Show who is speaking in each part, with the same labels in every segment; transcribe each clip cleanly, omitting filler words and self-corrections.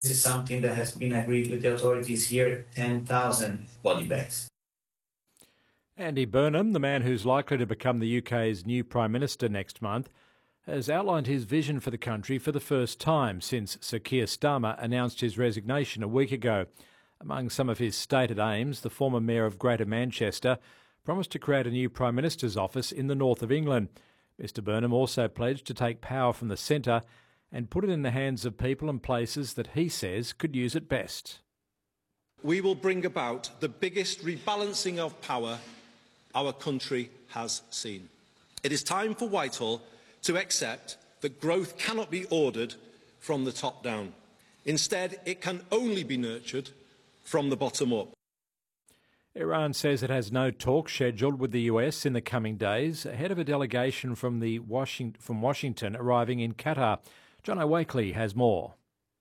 Speaker 1: This is something that has been agreed with the authorities here, 10,000 body bags.
Speaker 2: Andy Burnham, the man who's likely to become the UK's new Prime Minister next month, has outlined his vision for the country for the first time since Sir Keir Starmer announced his resignation a week ago. Among some of his stated aims, the former Mayor of Greater Manchester promised to create a new Prime Minister's office in the north of England. Mr Burnham also pledged to take power from the centre and put it in the hands of people and places that he says could use it best.
Speaker 3: We will bring about the biggest rebalancing of power our country has seen. It is time for Whitehall to accept that growth cannot be ordered from the top down. Instead, it can only be nurtured from the bottom up.
Speaker 2: Iran says it has no talks scheduled with the US in the coming days, ahead of a delegation from Washington arriving in Qatar. John O'Wakely has more.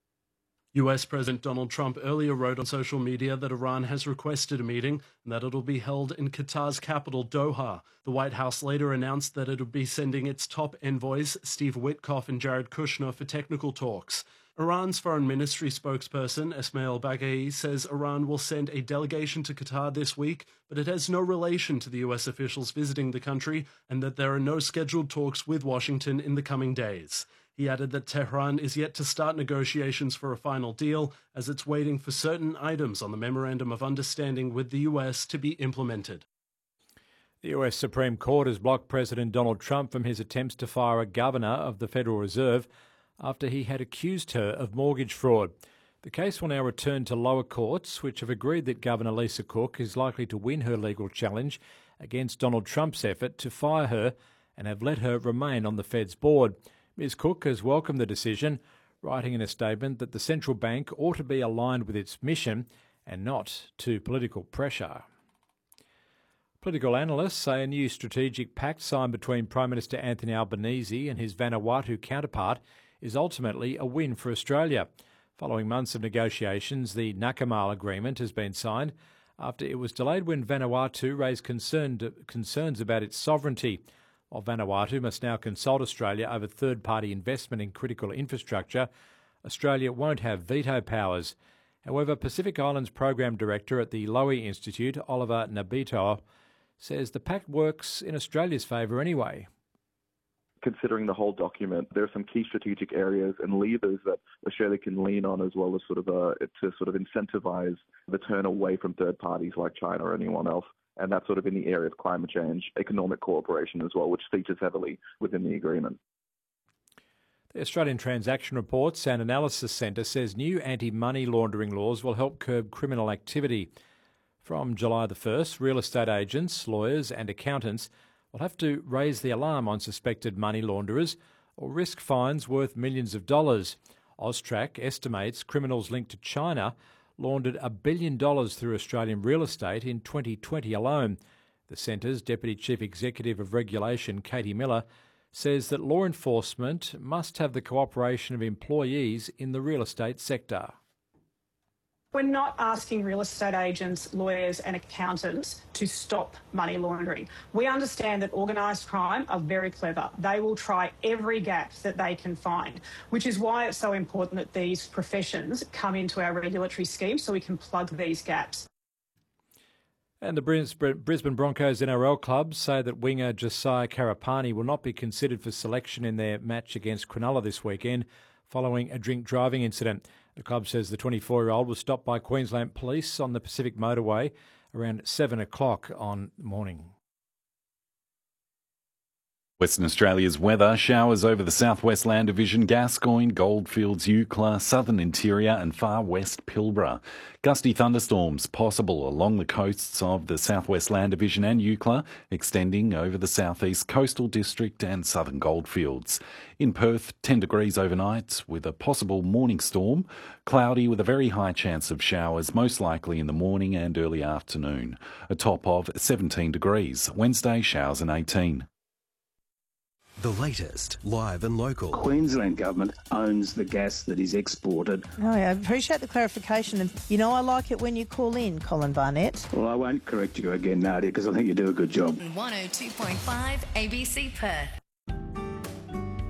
Speaker 4: US President Donald Trump earlier wrote on social media that Iran has requested a meeting and that it'll be held in Qatar's capital, Doha. The White House later announced that it would be sending its top envoys, Steve Witkoff and Jared Kushner, for technical talks. Iran's foreign ministry spokesperson, Esmail Baghaei, says Iran will send a delegation to Qatar this week, but it has no relation to the US officials visiting the country and that there are no scheduled talks with Washington in the coming days. He added that Tehran is yet to start negotiations for a final deal, as it's waiting for certain items on the Memorandum of Understanding with the US to be implemented.
Speaker 2: The US Supreme Court has blocked President Donald Trump from his attempts to fire a governor of the Federal Reserve after he had accused her of mortgage fraud. The case will now return to lower courts, which have agreed that Governor Lisa Cook is likely to win her legal challenge against Donald Trump's effort to fire her and have let her remain on the Fed's board. Ms Cook has welcomed the decision, writing in a statement that the central bank ought to be aligned with its mission and not to political pressure. Political analysts say a new strategic pact signed between Prime Minister Anthony Albanese and his Vanuatu counterpart is ultimately a win for Australia. Following months of negotiations, the Nakamal Agreement has been signed after it was delayed when Vanuatu raised concerns about its sovereignty. While Vanuatu must now consult Australia over third-party investment in critical infrastructure, Australia won't have veto powers. However, Pacific Islands Program Director at the Lowy Institute, Oliver Nabito, says the pact works in Australia's favour anyway.
Speaker 5: Considering the whole document, there are some key strategic areas and levers that Australia can lean on, as well as to incentivise the turn away from third parties like China or anyone else. And that's sort of in the area of climate change, economic cooperation as well, which features heavily within the agreement.
Speaker 2: The Australian Transaction Reports and Analysis Centre says new anti-money laundering laws will help curb criminal activity. From July the 1st, real estate agents, lawyers and accountants will have to raise the alarm on suspected money launderers or risk fines worth millions of dollars. AUSTRAC estimates criminals linked to China laundered $1 billion through Australian real estate in 2020 alone. The Centre's Deputy Chief Executive of Regulation, Katie Miller, says that law enforcement must have the cooperation of employees in the real estate sector.
Speaker 6: We're not asking real estate agents, lawyers and accountants to stop money laundering. We understand that organised crime are very clever. They will try every gap that they can find, which is why it's so important that these professions come into our regulatory scheme so we can plug these gaps.
Speaker 2: And the Brisbane Broncos NRL club say that winger Josiah Karapani will not be considered for selection in their match against Cronulla this weekend following a drink driving incident. The club says the 24-year-old was stopped by Queensland Police on the Pacific Motorway around 7 o'clock on morning.
Speaker 7: Western Australia's weather: showers over the southwest Land Division, Gascoyne, Goldfields, Eucla, southern interior and far west Pilbara. Gusty thunderstorms possible along the coasts of the southwest Land Division and Eucla, extending over the southeast coastal district and southern Goldfields. In Perth, 10 degrees overnight with a possible morning storm. Cloudy with a very high chance of showers, most likely in the morning and early afternoon. A top of 17 degrees. Wednesday, showers and 18.
Speaker 8: The latest, live and local.
Speaker 9: Queensland government owns the gas that is exported.
Speaker 10: Oh, I appreciate the clarification. And, I like it when you call in, Colin Barnett.
Speaker 9: Well, I won't correct you again, Nadia, because I think you do a good job.
Speaker 11: 102.5 ABC Perth.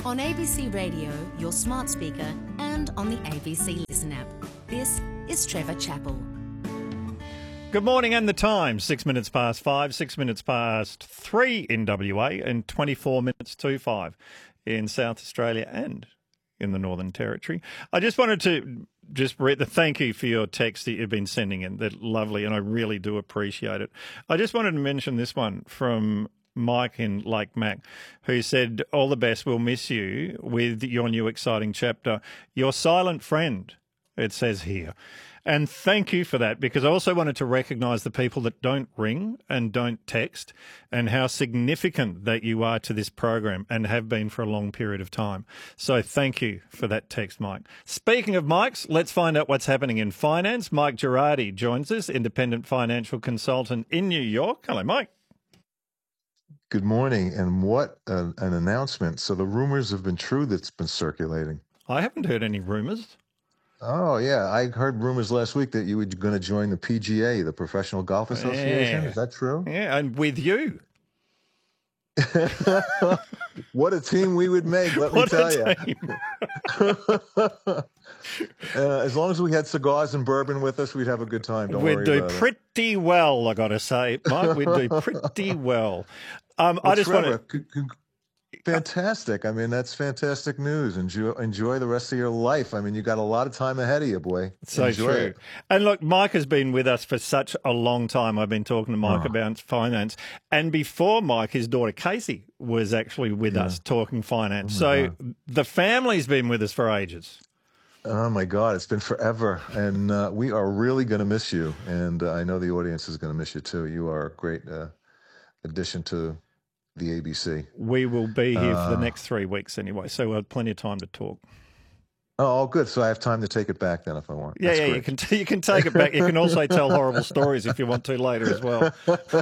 Speaker 11: On ABC Radio, your smart speaker, and on the ABC Listen app. This is Trevor Chappell.
Speaker 12: Good morning, and the time, 6 minutes past 5, 6 minutes past 3 in WA, and 24 minutes to 5 in South Australia and in the Northern Territory. I just wanted to read the thank you for your text that you've been sending in. They're lovely, and I really do appreciate it. I just wanted to mention this one from Mike in Lake Mac, who said, all the best, we'll miss you with your new exciting chapter. Your silent friend, it says here. And thank you for that, because I also wanted to recognise the people that don't ring and don't text and how significant that you are to this program and have been for a long period of time. So thank you for that text, Mike. Speaking of Mikes, let's find out what's happening in finance. Mike Girardi joins us, independent financial consultant in New York. Hello, Mike.
Speaker 13: Good morning, and what an announcement. So the rumours have been true that's been circulating.
Speaker 12: I haven't heard any rumours.
Speaker 13: Oh, yeah. I heard rumors last week that you were going to join the PGA, the Professional Golf Association.
Speaker 12: Yeah.
Speaker 13: Is that true?
Speaker 12: Yeah, and with you.
Speaker 13: What a team we would make, let me tell you. As long as we had cigars and bourbon with us, we'd have a good time.
Speaker 12: We'd do pretty well, I got to say, Mike. We'd do pretty well. I just want to...
Speaker 13: Fantastic. I mean, that's fantastic news. Enjoy the rest of your life. I mean, you got a lot of time ahead of you, boy.
Speaker 12: So
Speaker 13: Enjoy
Speaker 12: true.
Speaker 13: it.
Speaker 12: And look, Mike has been with us for such a long time. I've been talking to Mike about finance. And before Mike, his daughter Casey was actually with us talking finance. So the family's been with us for ages.
Speaker 13: Oh, my God. It's been forever. And we are really going to miss you. And I know the audience is going to miss you, too. You are a great addition to the ABC.
Speaker 12: We will be here for the next 3 weeks anyway, so we'll have plenty of time to talk.
Speaker 13: Oh, good. So I have time to take it back then if I want.
Speaker 12: Yeah, you can take it back. You can also tell horrible stories if you want to later as well.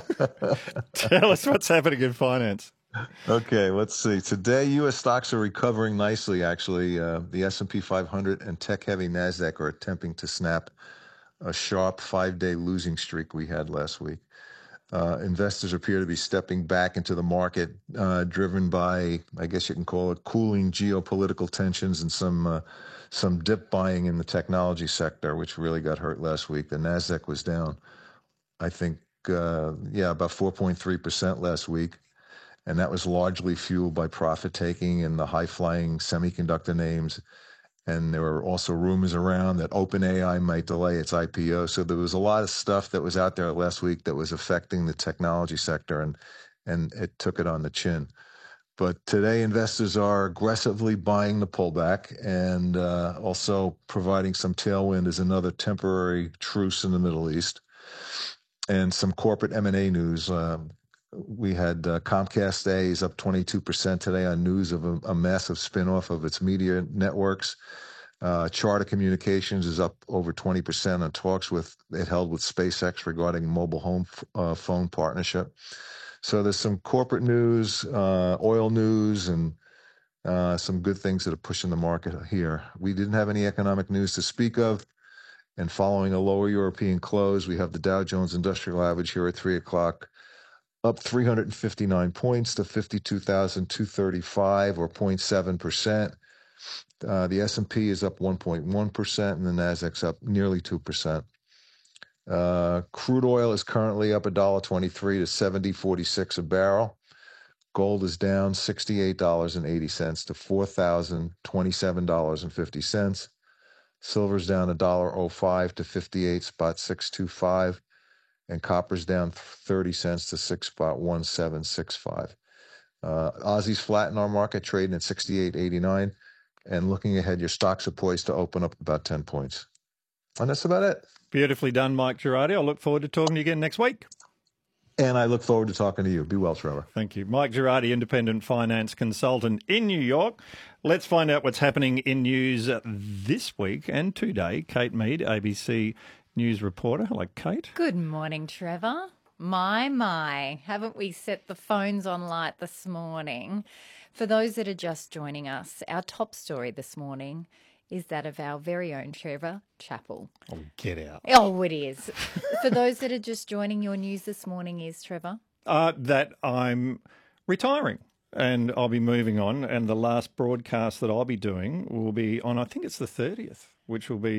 Speaker 12: Tell us what's happening in finance.
Speaker 13: Okay, let's see. Today, U.S. stocks are recovering nicely, actually. The S&P 500 and tech-heavy NASDAQ are attempting to snap a sharp 5-day losing streak we had last week. Investors appear to be stepping back into the market, driven by, I guess you can call it, cooling geopolitical tensions and some dip buying in the technology sector, which really got hurt last week. The NASDAQ was down, I think, about 4.3% last week. And that was largely fueled by profit taking in the high-flying semiconductor names. And there were also rumors around that OpenAI might delay its IPO. So there was a lot of stuff that was out there last week that was affecting the technology sector, and it took it on the chin. But today, investors are aggressively buying the pullback and also providing some tailwind as another temporary truce in the Middle East. And some corporate M&A news. We had Comcast A is up 22% today on news of a massive spinoff of its media networks. Charter Communications is up over 20% on talks it held with SpaceX regarding mobile home phone partnership. So there's some corporate news, oil news, and some good things that are pushing the market here. We didn't have any economic news to speak of. And following a lower European close, we have the Dow Jones Industrial Average here at 3 o'clock, up 359 points to 52,235 or 0.7%. The S&P is up 1.1% and the NASDAQ's up nearly 2%. Crude oil is currently up $1.23 to $70.46 a barrel. Gold is down $68.80 to $4,027.50. Silver's down $1.05 to 58.625. And copper's down 30 cents to 6.1765. Aussie's flat in our market, trading at 68.89. And looking ahead, your stocks are poised to open up about 10 points. And that's about it.
Speaker 12: Beautifully done, Mike Girardi. I look forward to talking to you again next week.
Speaker 13: And I look forward to talking to you. Be well, Trevor.
Speaker 12: Thank you. Mike Girardi, independent finance consultant in New York. Let's find out what's happening in news this week and today. Kate Mead, ABC News reporter. Hello, Kate.
Speaker 14: Good morning, Trevor. My, haven't we set the phones on light this morning? For those that are just joining us, our top story this morning is that of our very own Trevor Chappell.
Speaker 12: Oh, get out.
Speaker 14: Oh, it is. For those that are just joining, your news this morning is, Trevor?
Speaker 12: That I'm retiring. and I'll be moving on. And the last broadcast that I'll be doing will be on, I think it's the 30th, which will be